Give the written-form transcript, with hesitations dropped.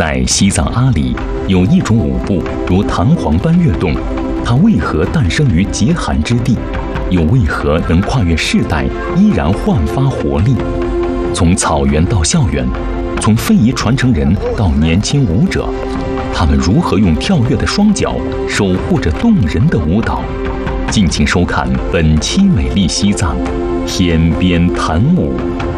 在西藏阿里，有一种舞步如弹簧般跃动，它为何诞生于极寒之地？又为何能跨越世代，依然焕发活力？从草原到校园，从非遗传承人到年轻舞者，他们如何用跳跃的双脚守护着动人的舞蹈？敬请收看本期《美丽西藏》天边弹舞。